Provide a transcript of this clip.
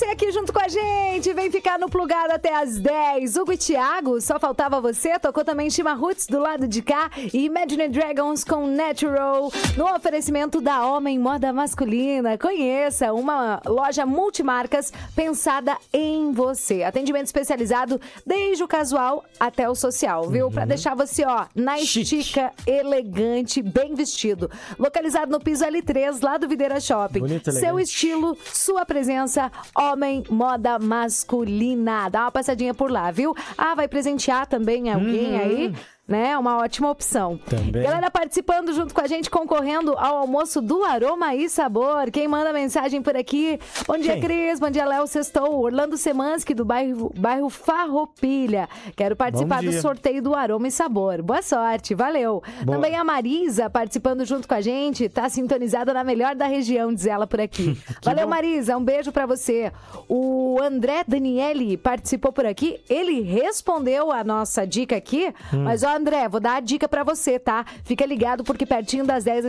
você aqui junto com a gente. Vem ficar no Plugado até as 10. Hugo e Thiago, só faltava você. Tocou também Shima Roots do lado de cá e Imagine Dragons com Natural no oferecimento da Homem Moda Masculina. Conheça uma loja multimarcas pensada em você. Atendimento especializado desde o casual até o social, viu? Pra deixar você, ó, na estica, elegante, bem vestido. Localizado no piso L3, lá do Videira Shopping. Bonito, seu estilo, sua presença, Homem Moda Masculina. Dá uma passadinha por lá, viu? Ah, vai presentear também alguém aí? Né? Uma ótima opção. Também. Galera participando junto com a gente, concorrendo ao almoço do Aroma e Sabor. Quem manda mensagem por aqui? Bom dia, Cris. Bom dia, Léo. Sextou. Orlando Semansky, do bairro Farroupilha. Quero participar do sorteio do Aroma e Sabor. Boa sorte. Valeu. Boa. Também a Marisa participando junto com a gente. Tá sintonizada na melhor da região, diz ela por aqui. Valeu, bom. Marisa. Um beijo pra você. O André Daniele participou por aqui. Ele respondeu a nossa dica aqui. Mas, ó, André, vou dar a dica pra você, tá? Fica ligado porque pertinho das 10